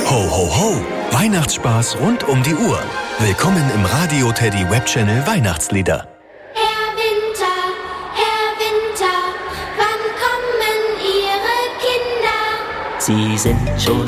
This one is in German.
Ho, ho, ho! Weihnachtsspaß rund um die Uhr. Willkommen im Radio Teddy Webchannel Weihnachtslieder. Herr Winter, wann kommen Ihre Kinder? Sie sind schon